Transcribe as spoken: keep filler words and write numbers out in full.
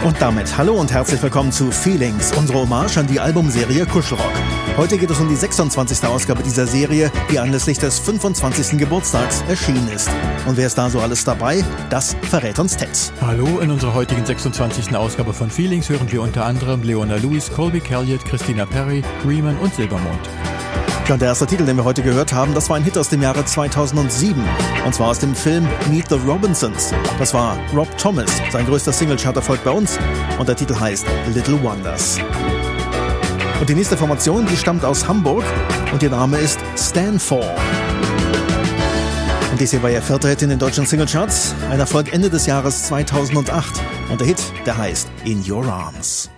Und damit hallo und herzlich willkommen zu Feelings, unsere Hommage an die Albumserie Kuschelrock. Heute geht es um die sechsundzwanzigste Ausgabe dieser Serie, die anlässlich des fünfundzwanzigsten Geburtstags erschienen ist. Und wer ist da so alles dabei? Das verrät uns Ted. Hallo, in unserer heutigen sechsundzwanzigsten Ausgabe von Feelings hören wir unter anderem Leona Lewis, Colby Calliot, Christina Perri, Riemann und Silbermond. Ja, und der erste Titel, den wir heute gehört haben, das war ein Hit aus dem Jahre zweitausendsieben. Und zwar aus dem Film Meet the Robinsons. Das war Rob Thomas, sein größter Single-Chart-Erfolg bei uns. Und der Titel heißt Little Wonders. Und die nächste Formation, die stammt aus Hamburg. Und ihr Name ist Stand For. Und dies hier war ihr vierter Hit in den deutschen Single-Charts. Ein Erfolg Ende des Jahres zweitausendacht. Und der Hit, der heißt In Your Arms.